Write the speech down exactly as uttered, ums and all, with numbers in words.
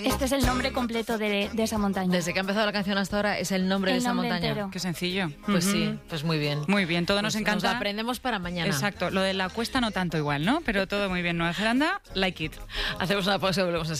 Este es el nombre completo de, de esa montaña. Desde que ha empezado la canción hasta ahora es el nombre El de esa nombre montaña. entero. Qué sencillo. Pues Ujú. sí, pues muy bien. Muy bien, todo nos Pues encanta. Nos lo aprendemos para mañana. Exacto, lo de la cuesta no tanto igual, ¿no? Pero todo muy bien. Nueva Zelanda, like it. Hacemos una pausa y volvemos a